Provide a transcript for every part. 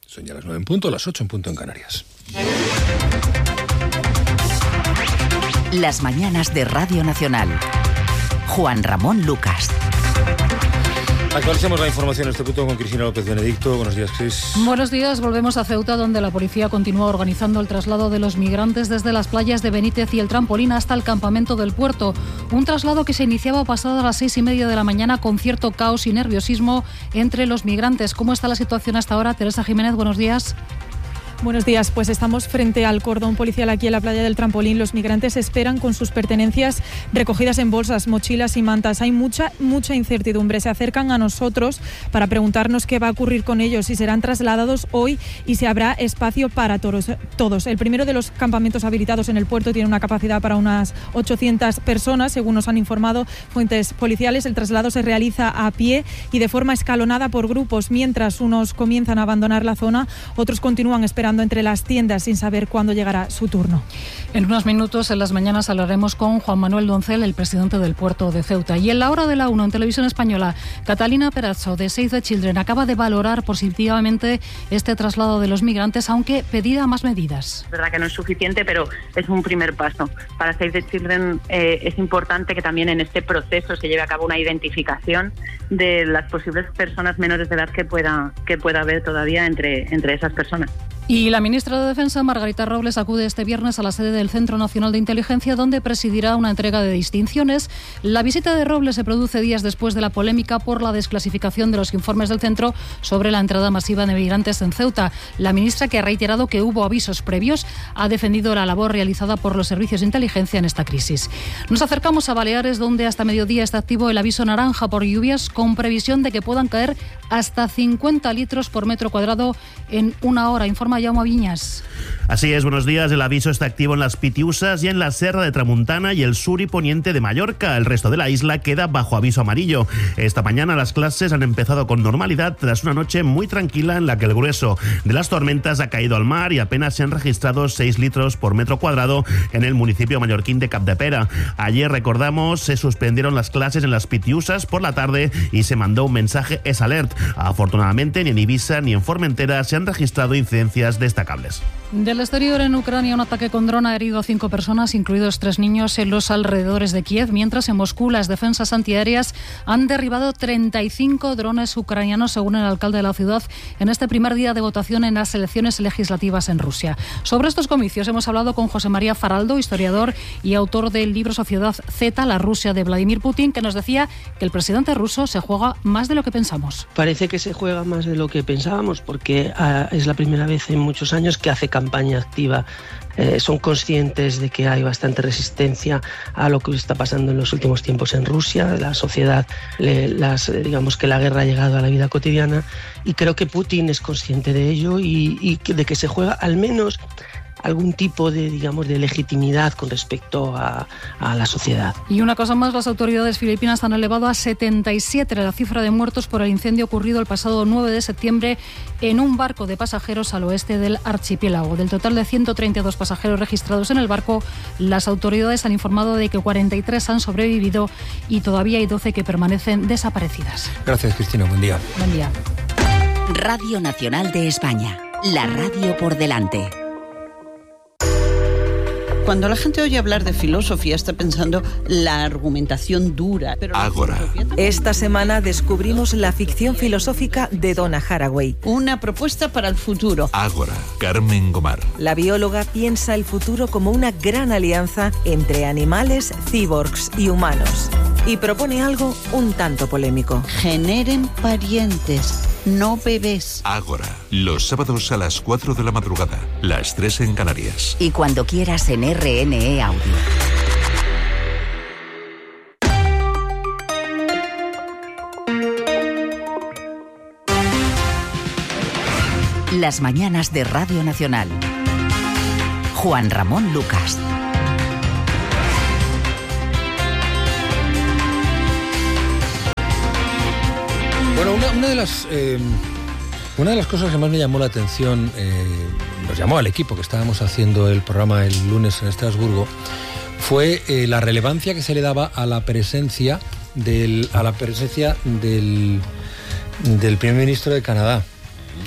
Son ya las 9 en punto, las 8 en punto en Canarias. Las mañanas de Radio Nacional. Juan Ramón Lucas. Actualicemos la información en este punto con Cristina López Benedicto. Buenos días, Cris. Buenos días. Volvemos a Ceuta, donde la policía continúa organizando el traslado de los migrantes desde las playas de Benítez y el Trampolín hasta el campamento del puerto. Un traslado que se iniciaba pasadas las 6:30 de la mañana con cierto caos y nerviosismo entre los migrantes. ¿Cómo está la situación hasta ahora? Teresa Jiménez, buenos días. Buenos días, pues estamos frente al cordón policial aquí en la playa del Trampolín. Los migrantes esperan con sus pertenencias recogidas en bolsas, mochilas y mantas. Hay mucha incertidumbre. Se acercan a nosotros para preguntarnos qué va a ocurrir con ellos, si serán trasladados hoy y si habrá espacio para todos. El primero de los campamentos habilitados en el puerto tiene una capacidad para unas 800 personas, según nos han informado fuentes policiales. El traslado se realiza a pie y de forma escalonada por grupos. Mientras unos comienzan a abandonar la zona, otros continúan esperando entre las tiendas sin saber cuándo llegará su turno. En unos minutos, en las mañanas, hablaremos con Juan Manuel Doncel, el presidente del puerto de Ceuta. Y en la hora de la 1, en Televisión Española, Catalina Perazzo, de Save the Children, acaba de valorar positivamente este traslado de los migrantes, aunque pedía más medidas. Es verdad que no es suficiente, pero es un primer paso. Para Save the Children es importante que también en este proceso se lleve a cabo una identificación de las posibles personas menores de edad que pueda haber todavía entre esas personas. Y la ministra de Defensa, Margarita Robles, acude este viernes a la sede del Centro Nacional de Inteligencia, donde presidirá una entrega de distinciones. La visita de Robles se produce días después de la polémica por la desclasificación de los informes del centro sobre la entrada masiva de migrantes en Ceuta. La ministra, que ha reiterado que hubo avisos previos, ha defendido la labor realizada por los servicios de inteligencia en esta crisis. Nos acercamos a Baleares, donde hasta mediodía está activo el aviso naranja por lluvias, con previsión de que puedan caer hasta 50 litros por metro cuadrado en una hora. Informa Jaume Viñas. Así es, buenos días. El aviso está activo en las Pitiusas y en la Serra de Tramuntana y el sur y poniente de Mallorca. El resto de la isla queda bajo aviso amarillo. Esta mañana las clases han empezado con normalidad tras una noche muy tranquila en la que el grueso de las tormentas ha caído al mar y apenas se han registrado 6 litros por metro cuadrado en el municipio mallorquín de Capdepera. Ayer, recordamos, se suspendieron las clases en las Pitiusas por la tarde y se mandó un mensaje SOS Alert. Afortunadamente, ni en Ibiza ni en Formentera se han registrado incidencias destacables. Del exterior, en Ucrania, un ataque con dron ha herido a 5 personas, incluidos 3 niños, en los alrededores de Kiev, mientras en Moscú las defensas antiaéreas han derribado 35 drones ucranianos, según el alcalde de la ciudad, en este primer día de votación en las elecciones legislativas en Rusia. Sobre estos comicios hemos hablado con José María Faraldo, historiador y autor del libro Sociedad Z, la Rusia de Vladimir Putin, que nos decía que el presidente ruso se juega más de lo que pensamos. Parece que se juega más de lo que pensábamos, porque es la primera vez en muchos años que hace campaña activa. Son conscientes de que hay bastante resistencia a lo que está pasando en los últimos tiempos en Rusia. La sociedad, digamos que la guerra ha llegado a la vida cotidiana, y creo que Putin es consciente de ello y de que se juega al menos algún tipo de, digamos, de legitimidad con respecto a la sociedad. Y una cosa más, las autoridades filipinas han elevado a 77 la cifra de muertos por el incendio ocurrido el pasado 9 de septiembre en un barco de pasajeros al oeste del archipiélago. Del total de 132 pasajeros registrados en el barco, las autoridades han informado de que 43 han sobrevivido y todavía hay 12 que permanecen desaparecidas. Gracias, Cristina. Buen día. Buen día. Radio Nacional de España. La radio por delante. Cuando la gente oye hablar de filosofía está pensando la argumentación dura. Pero Ágora. Esta semana descubrimos la ficción filosófica de Donna Haraway. Una propuesta para el futuro. Ágora. Carmen Gomar. La bióloga piensa el futuro como una gran alianza entre animales, cyborgs y humanos. Y propone algo un tanto polémico. Generen parientes, no bebés. Ágora. Los sábados a las 4 de la madrugada. Las 3 en Canarias. Y cuando quieras en RNE Audio. Las mañanas de Radio Nacional. Juan Ramón Lucas. Bueno, una de las cosas que más me llamó la atención, nos llamó al equipo que estábamos haciendo el programa el lunes en Estrasburgo, fue la relevancia que se le daba a la presencia del primer ministro de Canadá.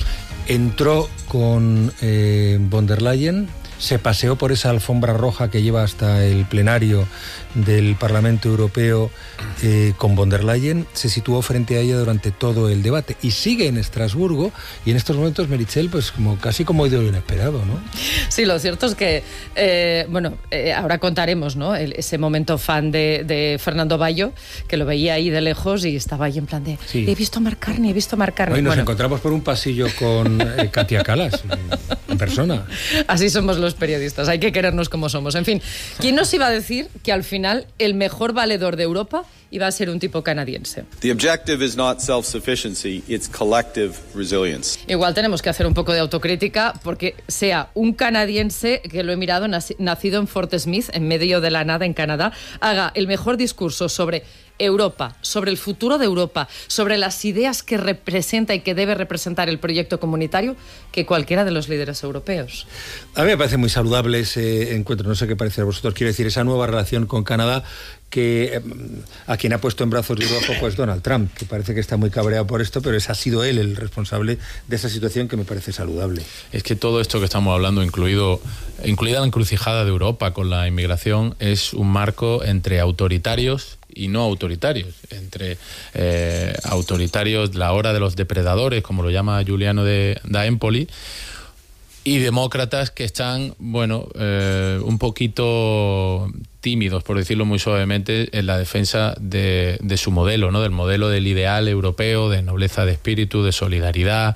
entró con von der Leyen, se paseó por esa alfombra roja que lleva hasta el plenario del Parlamento Europeo con von der Leyen, se situó frente a ella durante todo el debate y sigue en Estrasburgo, y en estos momentos, Meritxell, pues casi como ídolo inesperado, ¿no? Sí, lo cierto es que, ahora contaremos, ¿no?, ese momento fan de Fernando Bayo, que lo veía ahí de lejos y estaba ahí en plan de, sí, he visto a Marc Carney. Hoy nos encontramos por un pasillo con Katia Kallas, en persona. Así somos los periodistas, hay que querernos como somos. En fin, ¿quién nos iba a decir que al final el mejor valedor de Europa iba a ser un tipo canadiense? The objective is not self-sufficiency, it's collective resilience. Igual tenemos que hacer un poco de autocrítica, porque sea un canadiense, que lo he mirado, nacido en Fort Smith, en medio de la nada en Canadá, haga el mejor discurso sobre Europa, sobre el futuro de Europa, sobre las ideas que representa y que debe representar el proyecto comunitario, que cualquiera de los líderes europeos. A mí me parece muy saludable ese encuentro, no sé qué parece a vosotros, quiero decir, esa nueva relación con Canadá, que a quien ha puesto en brazos de Europa pues Donald Trump, que parece que está muy cabreado por esto, pero ha sido él el responsable de esa situación, que me parece saludable. Es que todo esto que estamos hablando, incluida la encrucijada de Europa con la inmigración, es un marco entre autoritarios y no autoritarios, entre autoritarios, la hora de los depredadores, como lo llama Giuliano da Empoli, y demócratas que están, un poquito tímidos, por decirlo muy suavemente, en la defensa de su modelo, ¿no?, del modelo del ideal europeo, de nobleza de espíritu, de solidaridad,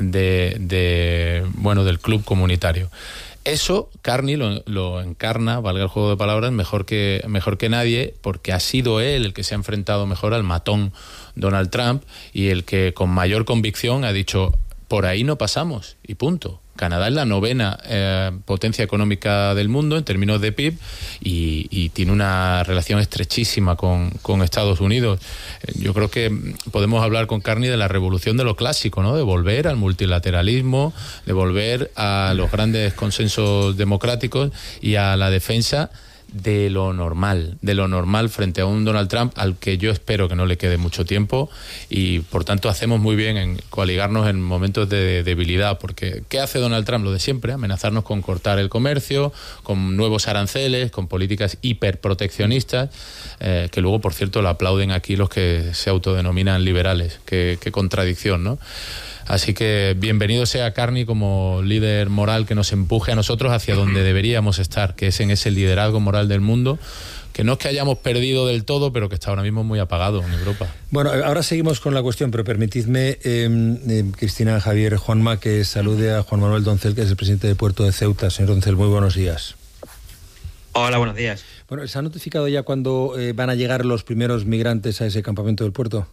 del club comunitario. Eso Carney lo encarna, valga el juego de palabras, mejor que nadie, porque ha sido él el que se ha enfrentado mejor al matón Donald Trump y el que con mayor convicción ha dicho, por ahí no pasamos, y punto. Canadá es la 9ª potencia económica del mundo en términos de PIB y tiene una relación estrechísima con Estados Unidos. Yo creo que podemos hablar con Carney de la revolución de lo clásico, ¿no?, de volver al multilateralismo, de volver a los grandes consensos democráticos y a la defensa de lo normal frente a un Donald Trump al que yo espero que no le quede mucho tiempo, y por tanto hacemos muy bien en coaligarnos en momentos de debilidad, porque ¿qué hace Donald Trump? Lo de siempre, amenazarnos con cortar el comercio, con nuevos aranceles, con políticas hiperproteccionistas, que luego, por cierto, lo aplauden aquí los que se autodenominan liberales. Qué contradicción, ¿no? Así que bienvenido sea Carney como líder moral que nos empuje a nosotros hacia donde deberíamos estar, que es en ese liderazgo moral del mundo, que no es que hayamos perdido del todo, pero que está ahora mismo muy apagado en Europa. Bueno, ahora seguimos con la cuestión, pero permitidme, Cristina, Javier, Juanma, que salude a Juan Manuel Doncel, que es el presidente del puerto de Ceuta. Señor Doncel, muy buenos días. Hola, buenos días. Bueno, ¿se ha notificado ya cuándo van a llegar los primeros migrantes a ese campamento del puerto?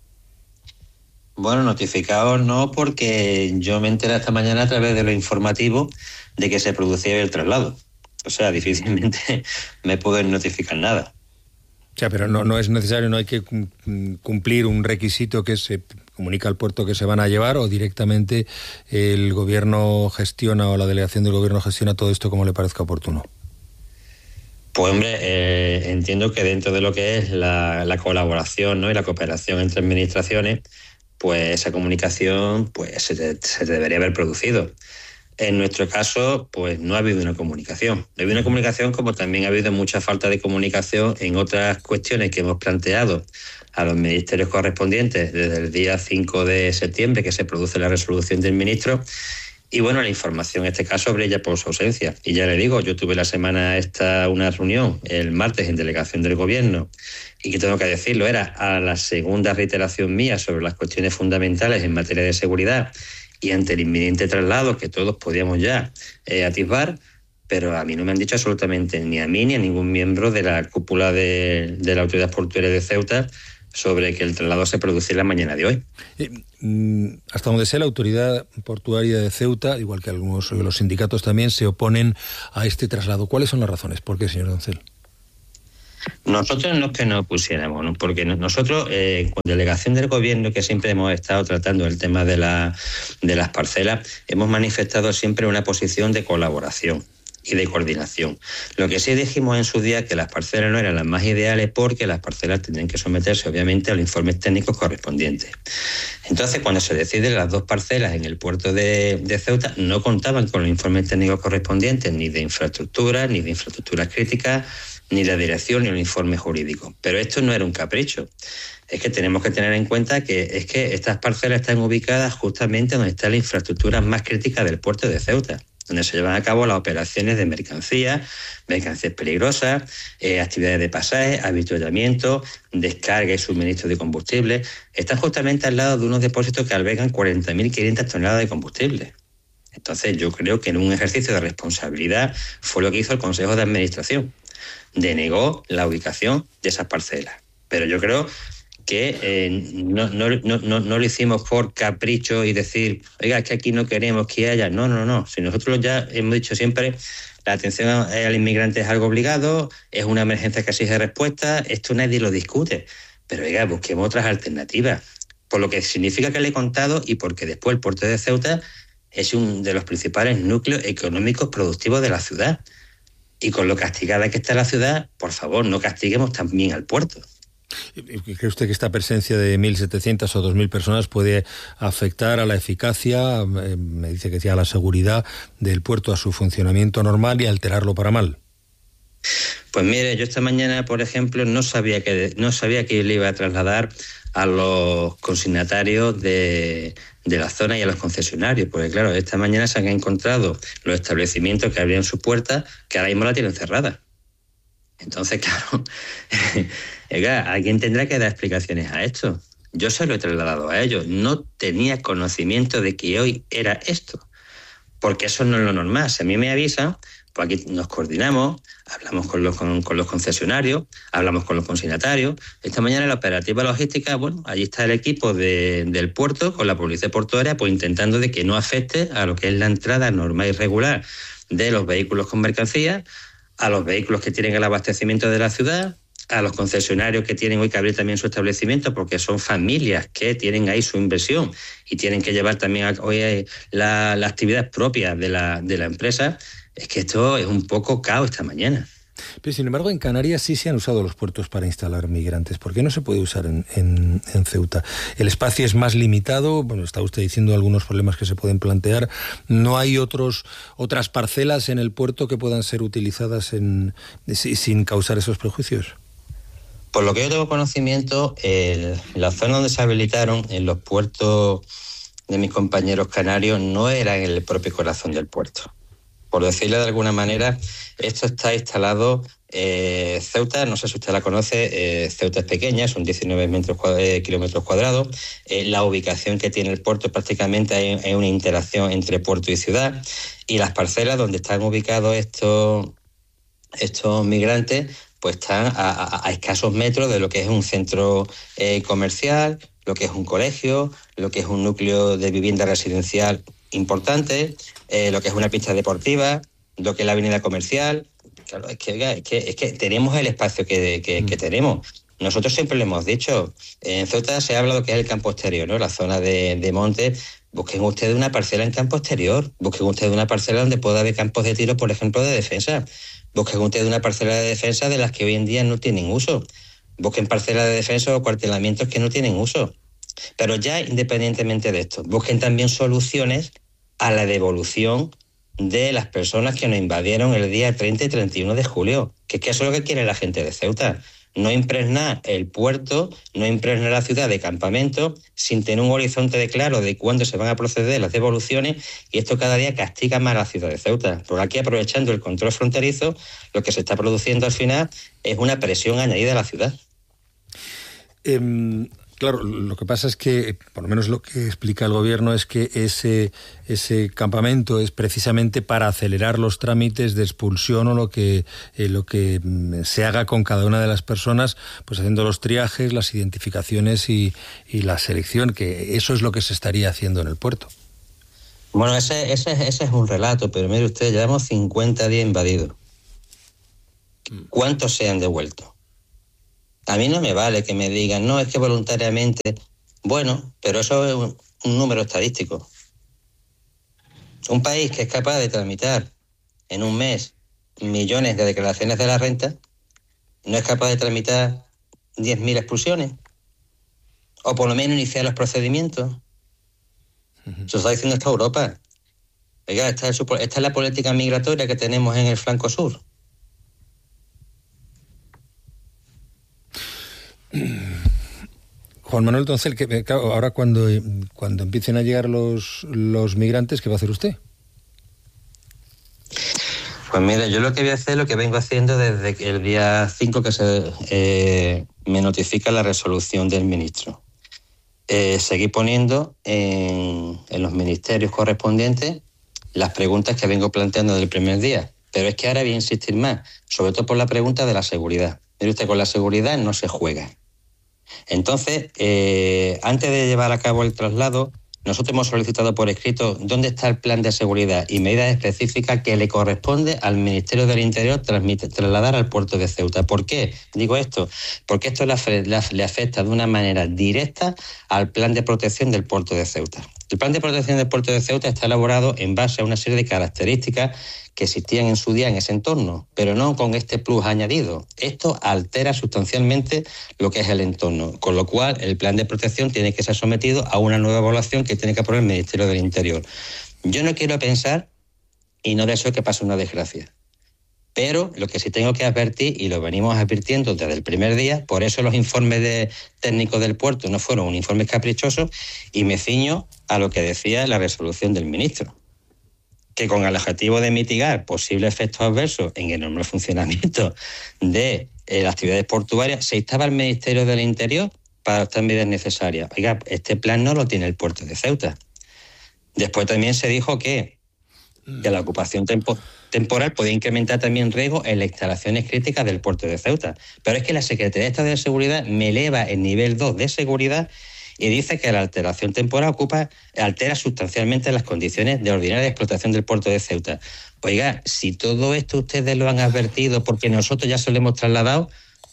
Bueno, notificados no, porque yo me enteré esta mañana a través de lo informativo de que se producía el traslado. O sea, difícilmente me pueden notificar nada. O sea, pero no es necesario, no hay que cumplir un requisito que se comunica al puerto que se van a llevar, o directamente el gobierno gestiona, o la delegación del gobierno gestiona todo esto como le parezca oportuno. Pues hombre, entiendo que dentro de lo que es la colaboración, ¿no?, y la cooperación entre administraciones, pues esa comunicación pues se debería haber producido. En nuestro caso, pues no ha habido una comunicación. No ha habido una comunicación, como también ha habido mucha falta de comunicación en otras cuestiones que hemos planteado a los ministerios correspondientes desde el día 5 de septiembre, que se produce la resolución del ministro. Y bueno, la información en este caso brilla por su ausencia. Y ya le digo, yo tuve la semana una reunión el martes en delegación del gobierno, y que tengo que decirlo, era a la segunda reiteración mía sobre las cuestiones fundamentales en materia de seguridad y ante el inminente traslado que todos podíamos ya atisbar, pero a mí no me han dicho absolutamente, ni a mí ni a ningún miembro de la cúpula de la Autoridad Portuaria de Ceuta, sobre que el traslado se produciera la mañana de hoy. Hasta donde sé, la Autoridad Portuaria de Ceuta, igual que algunos de los sindicatos también, se oponen a este traslado. ¿Cuáles son las razones? ¿Por qué, señor Doncel? Nosotros no es que nos opusiéramos, ¿no?, porque nosotros, con delegación del gobierno, que siempre hemos estado tratando el tema de las parcelas, hemos manifestado siempre una posición de colaboración. y de coordinación. Lo que sí dijimos en su día que las parcelas no eran las más ideales porque las parcelas tendrían que someterse obviamente a los informes técnicos correspondientes. Entonces, cuando se deciden las 2 parcelas en el puerto de Ceuta, no contaban con los informes técnicos correspondientes ni de infraestructura, ni de infraestructuras críticas, ni la dirección, ni el informe jurídico. Pero esto no era un capricho. Es que tenemos que tener en cuenta que estas parcelas están ubicadas justamente donde está la infraestructura más crítica del puerto de Ceuta, donde se llevan a cabo las operaciones de mercancías peligrosas, actividades de pasaje, avituallamiento, descarga y suministro de combustible. Están justamente al lado de unos depósitos que albergan 40.500 toneladas de combustible. Entonces yo creo que en un ejercicio de responsabilidad fue lo que hizo el Consejo de Administración. Denegó la ubicación de esas parcelas. Pero yo creo que no lo hicimos por capricho y decir, oiga, es que aquí no queremos que haya. No. Si nosotros ya hemos dicho siempre, la atención al inmigrante es algo obligado, es una emergencia que exige respuesta, esto nadie lo discute. Pero oiga, busquemos otras alternativas. Por lo que significa que le he contado y porque después el puerto de Ceuta es uno de los principales núcleos económicos productivos de la ciudad. Y con lo castigada que está la ciudad, por favor, no castiguemos también al puerto. ¿Cree usted que esta presencia de 1.700 o 2.000 personas puede afectar a la eficacia, me dice que sí, a la seguridad del puerto, a su funcionamiento normal y alterarlo para mal? Pues mire, yo esta mañana, por ejemplo, no sabía que le iba a trasladar a los consignatarios de la zona y a los concesionarios, porque claro, esta mañana se han encontrado los establecimientos que abrían sus puertas que ahora mismo la tienen cerrada. Entonces, claro, alguien tendrá que dar explicaciones a esto. Yo se lo he trasladado a ellos. No tenía conocimiento de que hoy era esto, porque eso no es lo normal. Si a mí me avisan, pues aquí nos coordinamos, hablamos con los concesionarios, hablamos con los consignatarios. Esta mañana en la operativa logística, bueno, allí está el equipo del puerto con la policía portuaria, pues intentando de que no afecte a lo que es la entrada normal y regular de los vehículos con mercancías, a los vehículos que tienen el abastecimiento de la ciudad, a los concesionarios que tienen hoy que abrir también su establecimiento, porque son familias que tienen ahí su inversión y tienen que llevar también hoy la actividad propia de la empresa. Es que esto es un poco caos esta mañana. Pero sin embargo, en Canarias sí se han usado los puertos para instalar migrantes. ¿Por qué no se puede usar en Ceuta? El espacio es más limitado. Bueno, está usted diciendo algunos problemas que se pueden plantear. ¿No hay otras parcelas en el puerto que puedan ser utilizadas sin causar esos prejuicios? Por lo que yo tengo conocimiento, la zona donde se habilitaron en los puertos de mis compañeros canarios no era en el propio corazón del puerto. Por decirlo de alguna manera, esto está instalado, Ceuta, no sé si usted la conoce, Ceuta es pequeña, son 19 kilómetros cuadrados. La ubicación que tiene el puerto prácticamente es una interacción entre puerto y ciudad. Y las parcelas donde están ubicados estos migrantes, pues están a escasos metros de lo que es un centro comercial, lo que es un colegio, lo que es un núcleo de vivienda residencial importante, lo que es una pista deportiva, lo que es la avenida comercial. Claro, es que tenemos el espacio que tenemos. Nosotros siempre le hemos dicho, en Ceuta se habla de lo que es el campo exterior, ¿no? La zona de monte. Busquen ustedes una parcela en campo exterior, busquen ustedes una parcela donde pueda haber campos de tiro, por ejemplo, de defensa. Busquen ustedes una parcela de defensa de las que hoy en día no tienen uso. Busquen parcelas de defensa o cuartelamientos que no tienen uso. Pero ya independientemente de esto, busquen también soluciones a la devolución de las personas que nos invadieron el día 30 y 31 de julio. Que es que eso es lo que quiere la gente de Ceuta. No impregnar el puerto, no impregnar la ciudad de campamento sin tener un horizonte de claro de cuándo se van a proceder las devoluciones, y esto cada día castiga más a la ciudad de Ceuta. Porque aquí, aprovechando el control fronterizo, lo que se está produciendo al final es una presión añadida a la ciudad. Claro, lo que pasa es que, por lo menos lo que explica el gobierno, es que ese campamento es precisamente para acelerar los trámites de expulsión o lo que se haga con cada una de las personas, pues haciendo los triajes, las identificaciones y la selección, que eso es lo que se estaría haciendo en el puerto. Bueno, ese es un relato, pero mire usted, llevamos 50 días invadidos. ¿Cuántos se han devuelto? A mí no me vale que me digan, no, es que voluntariamente. Bueno, pero eso es un número estadístico. Un país que es capaz de tramitar en un mes millones de declaraciones de la renta, no es capaz de tramitar 10.000 expulsiones, o por lo menos iniciar los procedimientos. Eso está diciendo esta Europa. Oiga, esta es la política migratoria que tenemos en el flanco sur. Juan Manuel Doncel, que ahora cuando empiecen a llegar los migrantes, ¿qué va a hacer usted? Pues mira, yo lo que voy a hacer es lo que vengo haciendo desde el día 5 que me notifica la resolución del ministro. Seguir poniendo en los ministerios correspondientes las preguntas que vengo planteando desde el primer día. Pero es que ahora voy a insistir más, sobre todo por la pregunta de la seguridad. Mire usted, con la seguridad no se juega. Entonces, antes de llevar a cabo el traslado, nosotros hemos solicitado por escrito dónde está el plan de seguridad y medidas específicas que le corresponde al Ministerio del Interior trasladar al puerto de Ceuta. ¿Por qué digo esto? Porque esto le afecta de una manera directa al plan de protección del puerto de Ceuta. El plan de protección del puerto de Ceuta está elaborado en base a una serie de características que existían en su día en ese entorno, pero no con este plus añadido. Esto altera sustancialmente lo que es el entorno, con lo cual el plan de protección tiene que ser sometido a una nueva evaluación que tiene que aprobar el Ministerio del Interior. Yo no quiero pensar, y no deseo que pase una desgracia, pero lo que sí tengo que advertir, y lo venimos advirtiendo desde el primer día, por eso los informes técnicos del puerto no fueron un informe caprichoso, y me ciño a lo que decía la resolución del ministro, que con el objetivo de mitigar posibles efectos adversos en el normal funcionamiento de las actividades portuarias, se instaba al Ministerio del Interior para adoptar medidas necesarias. Oiga, este plan no lo tiene el puerto de Ceuta. Después también se dijo que la ocupación temporal podía incrementar también riesgo en las instalaciones críticas del puerto de Ceuta. Pero es que la Secretaría de Estado de Seguridad me eleva el nivel 2 de seguridad y dice que la alteración temporal altera sustancialmente las condiciones de ordinaria explotación del puerto de Ceuta. Oiga, si todo esto ustedes lo han advertido porque nosotros ya se lo hemos trasladado,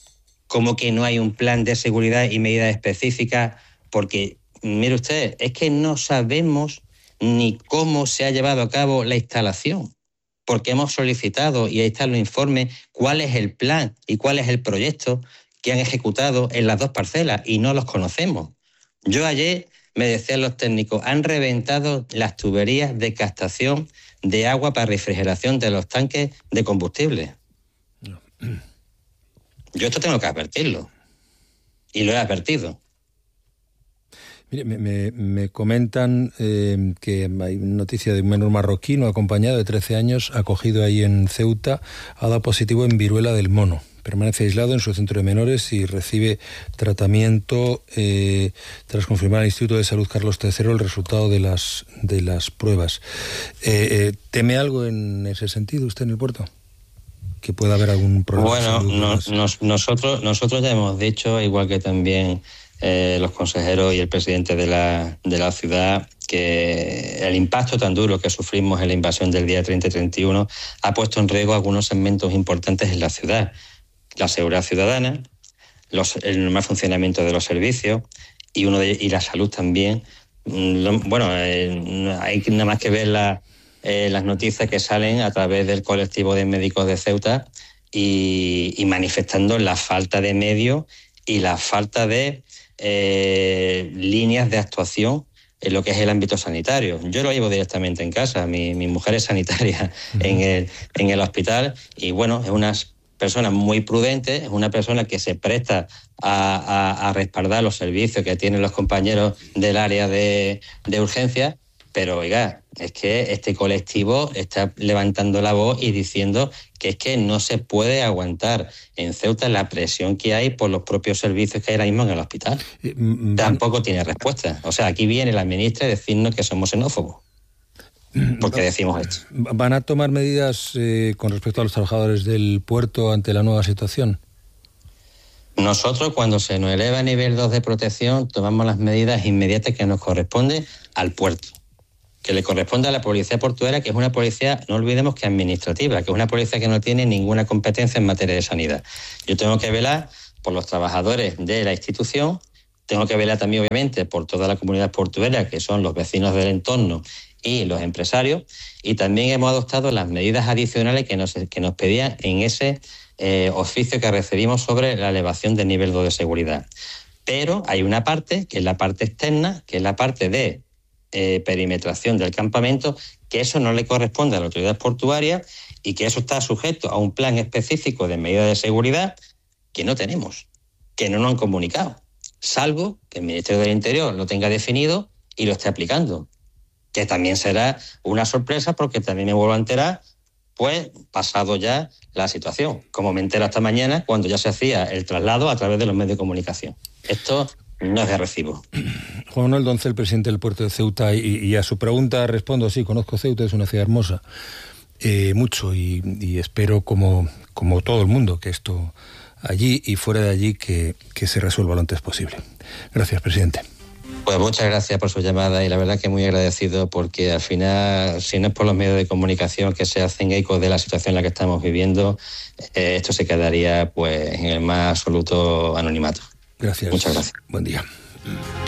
¿cómo que no hay un plan de seguridad y medidas específicas? Porque, mire usted, es que no sabemos ni cómo se ha llevado a cabo la instalación, porque hemos solicitado, y ahí están los informes, cuál es el plan y cuál es el proyecto que han ejecutado en las dos parcelas, y no los conocemos. Yo ayer, me decían los técnicos, han reventado las tuberías de captación de agua para refrigeración de los tanques de combustible. No. Yo esto tengo que advertirlo. Y lo he advertido. Mire, me comentan que hay noticia de un menor marroquí no acompañado de 13 años, acogido ahí en Ceuta, ha dado positivo en viruela del mono. Permanece aislado en su centro de menores y recibe tratamiento tras confirmar al Instituto de Salud Carlos III el resultado de las pruebas. ¿Teme algo en ese sentido usted en el puerto? ¿Que pueda haber algún problema? Bueno, nosotros ya hemos dicho, igual que también los consejeros y el presidente de la ciudad, que el impacto tan duro que sufrimos en la invasión del día 30 y 31 ha puesto en riesgo algunos segmentos importantes en la ciudad. La seguridad ciudadana, el normal funcionamiento de los servicios y la salud también. Hay nada más que ver las noticias que salen a través del colectivo de médicos de Ceuta y manifestando la falta de medios y la falta de líneas de actuación en lo que es el ámbito sanitario. Yo lo llevo directamente en casa. Mi mujer es sanitaria en el hospital y bueno, es una persona muy prudente, es una persona que se presta a respaldar los servicios que tienen los compañeros del área de urgencia, pero oiga, es que este colectivo está levantando la voz y diciendo que es que no se puede aguantar en Ceuta la presión que hay por los propios servicios que hay ahora mismo en el hospital. Tampoco tiene respuesta. O sea, aquí viene la ministra a decirnos que somos xenófobos. Porque decimos esto. ¿Van a tomar medidas con respecto a los trabajadores del puerto ante la nueva situación? Nosotros, cuando se nos eleva a nivel 2 de protección, tomamos las medidas inmediatas que nos corresponden al puerto, que le corresponde a la policía portuaria, que es una policía, no olvidemos que administrativa, que es una policía que no tiene ninguna competencia en materia de sanidad. Yo tengo que velar por los trabajadores de la institución, tengo que velar también, obviamente, por toda la comunidad portuaria, que son los vecinos del entorno, y los empresarios, y también hemos adoptado las medidas adicionales que nos pedían en ese oficio que recibimos sobre la elevación del nivel de seguridad. Pero hay una parte, que es la parte externa, que es la parte de perimetración del campamento, que eso no le corresponde a la autoridad portuaria y que eso está sujeto a un plan específico de medidas de seguridad que no tenemos, que no nos han comunicado, salvo que el Ministerio del Interior lo tenga definido y lo esté aplicando, que también será una sorpresa porque también me vuelvo a enterar, pues pasado ya la situación, como me entero esta mañana cuando ya se hacía el traslado a través de los medios de comunicación. Esto no es de recibo. Juan Manuel Doncel, presidente del puerto de Ceuta, y a su pregunta respondo, sí, conozco Ceuta, es una ciudad hermosa, mucho, y espero como todo el mundo que esto allí y fuera de allí que se resuelva lo antes posible. Gracias, presidente. Pues muchas gracias por su llamada y la verdad que muy agradecido porque al final, si no es por los medios de comunicación que se hacen eco de la situación en la que estamos viviendo, esto se quedaría pues en el más absoluto anonimato. Gracias. Muchas gracias. Buen día.